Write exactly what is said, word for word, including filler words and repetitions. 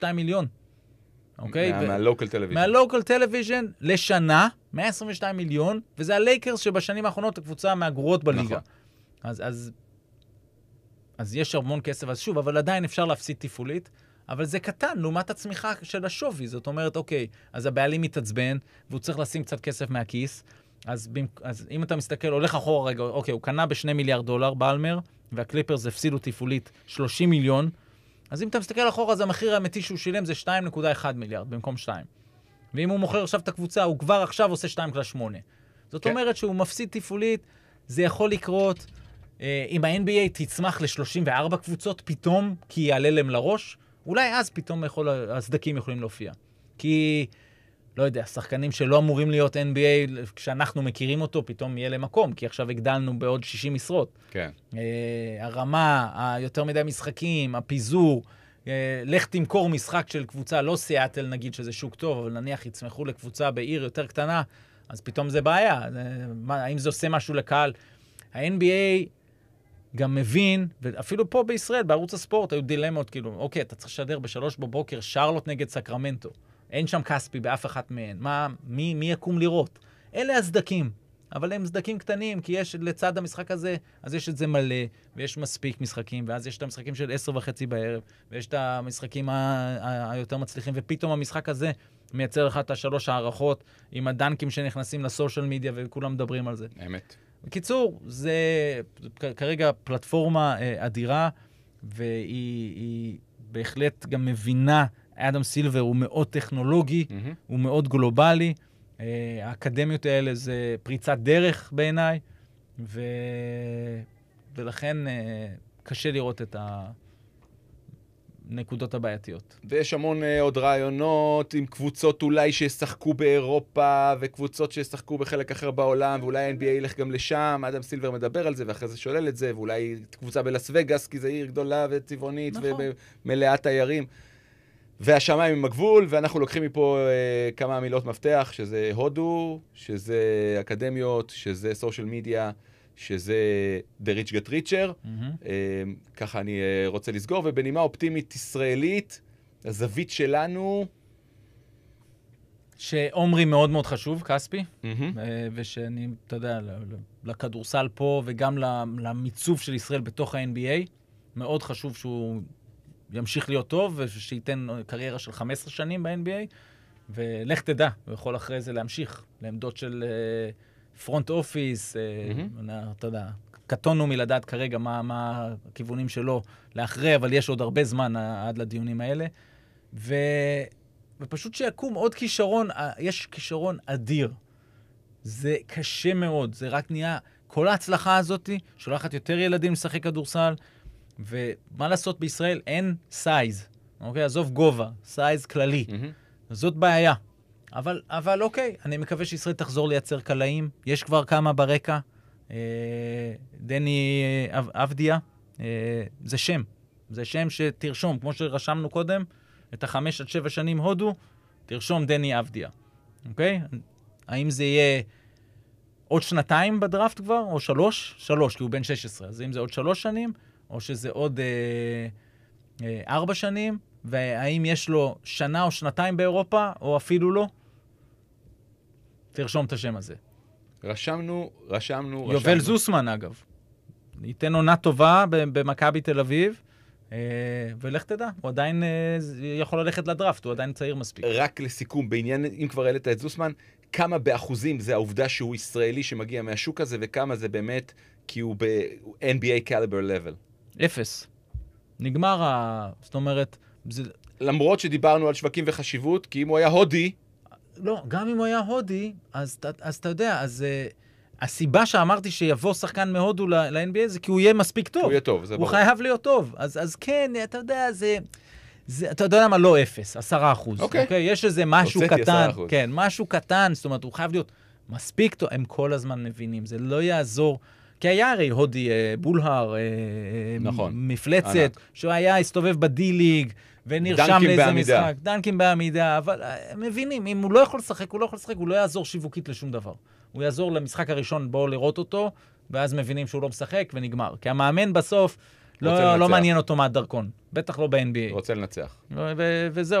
ושתיים מיליון. אוקיי? מהלוקל טלוויז'ן. מהלוקל טלוויז'ן לשנה, מאה עשרים ושתיים מיליון, וזה הלייקרס שבשנים האחרונות הקבוצה מהגרועות בליגה. נכון. אז, אז, אז יש המון כסף, אז שוב, אבל עדיין אפשר להפסיד טיפולית, אבל זה קטן, לעומת הצמיחה של השווי. זאת אומרת, אוקיי, אז הבעלים מתעצבן, והוא צריך לשים קצת כסף מהכיס, אז, אז אם אתה מסתכל, הולך אחורה רגע, אוקיי, הוא קנה בשני מיליארד דולר, באלמר, והקליפרס הפסידו טיפולית שלושים מיליון, אז אם אתה מסתכל אחורה, אז המחיר האמיתי שהוא שילם זה שתיים נקודה אחת מיליארד במקום שתיים. ואם הוא מוכר עכשיו את הקבוצה, הוא כבר עכשיו עושה שתיים נקודה שמונה. זאת כן. אומרת שהוא מפסיד טיפולית, זה יכול לקרות, אה, אם ה-אן בי איי תצמח ל-שלושים וארבע קבוצות פתאום, כי יעלה להם לראש, אולי אז פתאום יכול, הסדקים יכולים להופיע. כי, לא יודע, שחקנים שלא אמורים להיות אן בי איי, כשאנחנו מכירים אותו, פתאום יהיה להם מקום, כי עכשיו הגדלנו בעוד שישים משרות. כן. אה, הרמה, היותר מדי משחקים, הפיזור, אה, לך תמכור משחק של קבוצה, לא סיאטל נגיד שזה שוק טוב, אבל נניח יצמחו לקבוצה בעיר יותר קטנה, אז פתאום זה בעיה. אה, מה, האם זה עושה משהו לקהל? ה-אן בי איי גם מבין, ואפילו פה בישראל, בערוץ הספורט, היו דילמות, כאילו, אוקיי, אתה צריך לשדר בשלוש בבוקר, שרלוט נגד סקרמנטו. אין שם כספי באף אחת מהן. מה, מי, מי יקום לראות? אלה הסדקים. אבל הם סדקים קטנים, כי יש לצד המשחק הזה, אז יש את זה מלא, ויש מספיק משחקים, ואז יש את המשחקים של עשר וחצי בערב, ויש את המשחקים היותר מצליחים, ופתאום המשחק הזה מייצר לך את השלוש הערכות, עם הדנקים שנכנסים לסושיאל מדיה, וכולם מדברים על זה. אמת. בקיצור, זה כרגע פלטפורמה אדירה, והיא היא בהחלט גם מבינה, אדם סילבר הוא מאוד טכנולוגי, mm-hmm. הוא מאוד גלובלי, האקדמיות האלה זה פריצת דרך בעיניי, ו... ולכן קשה לראות את הנקודות הבעייתיות. ויש המון עוד רעיונות עם קבוצות אולי שישחקו באירופה, וקבוצות שישחקו בחלק אחר בעולם, ואולי ה-אן בי איי ילך גם לשם, אדם סילבר מדבר על זה, ואחרי זה שולל את זה, ואולי קבוצה בלס וגאס, כי זו עיר גדולה וצבעונית, נכון. ומלאת תיירים. והשמיים עם הגבול, ואנחנו לוקחים מפה אה, כמה מילות מפתח, שזה הודו, שזה אקדמיות, שזה סושיאל מדיה, שזה The Rich Get Richer. Mm-hmm. אה, ככה אני אה, רוצה לסגור, ובנימה אופטימית ישראלית, הזווית שלנו... שעומרי מאוד מאוד חשוב, כספי, Mm-hmm. אה, ושאני, אתה יודע, לכדורסל פה, וגם למיצוב של ישראל בתוך ה-אן בי איי, מאוד חשוב שהוא... ימשיך להיות טוב, ושייתן קריירה של חמש עשרה שנים ב-אן בי איי, ולך תדע, הוא יכול אחרי זה להמשיך לעמדות של פרונט אופיס, אתה יודע, קטונו מלדעת כרגע מה, מה הכיוונים שלו לאחרי, אבל יש עוד הרבה זמן עד לדיונים האלה, ו... ופשוט שיקום עוד כישרון, יש כישרון אדיר. זה קשה מאוד, זה רק נהיה, כל ההצלחה הזאת שולחת יותר ילדים לשחק כדורסל, ומה לעשות בישראל? אין סייז. אוקיי? עזוב גובה, סייז כללי. Mm-hmm. זאת בעיה. אבל, אבל אוקיי, אני מקווה שישראל תחזור לייצר קלעים. יש כבר כמה ברקע. אה, דני אב, אבדיה. אה, זה שם. זה שם שתרשום, כמו שרשמנו קודם, את החמש עד שבע שנים הודו, תרשום דני אבדיה. אוקיי? האם זה יהיה עוד שנתיים בדראפט כבר, או שלוש? שלוש, כי הוא בן שש עשרה. אז אם זה עוד שלוש שנים, או שזה עוד אה, אה, ארבע שנים, והאם יש לו שנה או שנתיים באירופה, או אפילו לא? תרשום את השם הזה. רשמנו, רשמנו, יובל רשמנו. זוסמן, אגב. ייתן עונה טובה במכבי תל אביב, אה, ולך תדע, הוא עדיין אה, יכול ללכת לדראפט, הוא עדיין צעיר מספיק. רק לסיכום, בעניין, אם כבר העלית את זוסמן, כמה באחוזים זה העובדה שהוא ישראלי שמגיע מהשוק הזה, וכמה זה באמת כי הוא ב-אן בי איי caliber level? אפס. נגמר ה... זאת אומרת... זה... למרות שדיברנו על שווקים וחשיבות, כי אם הוא היה הודי... לא, גם אם הוא היה הודי, אז, אז אתה יודע, אז uh, הסיבה שאמרתי שיבוא שחקן מהודו ל-אן בי איי זה כי הוא יהיה מספיק טוב. הוא יהיה טוב, זה הוא ברור. חייב להיות טוב. אז, אז כן, אתה יודע, זה... זה, אתה יודע למה לא אפס, עשרה אחוז. אוקיי. אוקיי? יש איזה משהו הוצאתי קטן. עשרה אחוז. כן, משהו קטן, זאת אומרת, הוא חייב להיות מספיק טוב. הם כל הזמן מבינים, זה לא יעזור. כי היה הרי הודי, בולהר, נכון. מפלצת, ענק. שהוא היה, הסתובב בדי-ליג, ונרשם לאיזה משחק. דנקים בעמידה, אבל הם מבינים, אם הוא לא יכול לשחק, הוא לא יכול לשחק, הוא לא יעזור שיווקית לשום דבר. הוא יעזור למשחק הראשון, בואו לראות אותו, ואז מבינים שהוא לא משחק ונגמר. כי המאמן בסוף לא, לא מעניין אותו מה הדרכון. בטח לא ב-אן בי איי. רוצה לנצח. ו- וזהו.